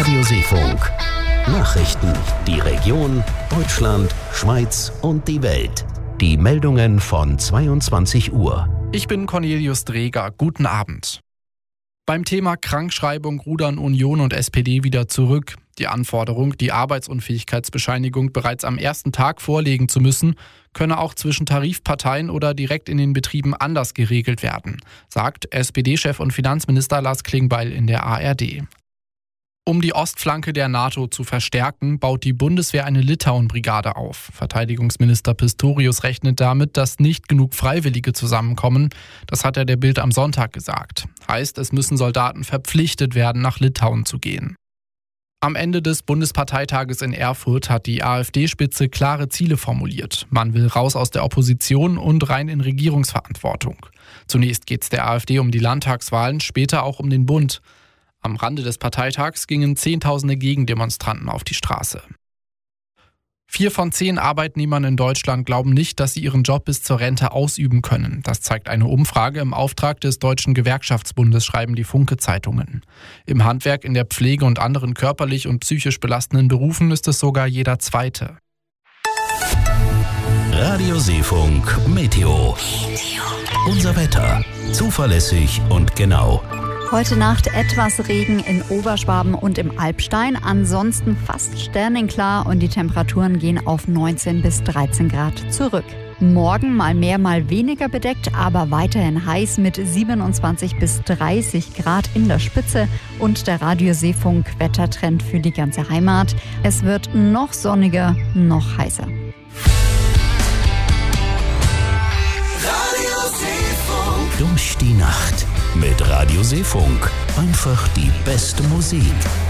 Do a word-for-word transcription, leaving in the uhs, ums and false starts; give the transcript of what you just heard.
Radio Seefunk. Nachrichten, die Region, Deutschland, Schweiz und die Welt. Die Meldungen von zweiundzwanzig Uhr. Ich bin Cornelius Dreger. Guten Abend. Beim Thema Krankschreibung rudern Union und S P D wieder zurück. Die Anforderung, die Arbeitsunfähigkeitsbescheinigung bereits am ersten Tag vorlegen zu müssen, könne auch zwischen Tarifparteien oder direkt in den Betrieben anders geregelt werden, sagt S P D-Chef und Finanzminister Lars Klingbeil in der A R D. Um die Ostflanke der NATO zu verstärken, baut die Bundeswehr eine Litauen-Brigade auf. Verteidigungsminister Pistorius rechnet damit, dass nicht genug Freiwillige zusammenkommen. Das hat er der Bild am Sonntag gesagt. Heißt, es müssen Soldaten verpflichtet werden, nach Litauen zu gehen. Am Ende des Bundesparteitages in Erfurt hat die AfD-Spitze klare Ziele formuliert. Man will raus aus der Opposition und rein in Regierungsverantwortung. Zunächst geht es der AfD um die Landtagswahlen, später auch um den Bund. Am Rande des Parteitags gingen Zehntausende Gegendemonstranten auf die Straße. Vier von zehn Arbeitnehmern in Deutschland glauben nicht, dass sie ihren Job bis zur Rente ausüben können. Das zeigt eine Umfrage im Auftrag des Deutschen Gewerkschaftsbundes, schreiben die Funke-Zeitungen. Im Handwerk, in der Pflege und anderen körperlich und psychisch belastenden Berufen ist es sogar jeder Zweite. Radio Seefunk Meteo. Unser Wetter. Zuverlässig und genau. Heute Nacht etwas Regen in Oberschwaben und im Alpstein, ansonsten fast sternenklar und die Temperaturen gehen auf neunzehn bis dreizehn Grad zurück. Morgen mal mehr, mal weniger bedeckt, aber weiterhin heiß mit siebenundzwanzig bis dreißig Grad in der Spitze und der Radio Seefunk Wettertrend für die ganze Heimat. Es wird noch sonniger, noch heißer. Radio Seefunk. Durch die Nacht mit Radio Seefunk. Einfach die beste Musik.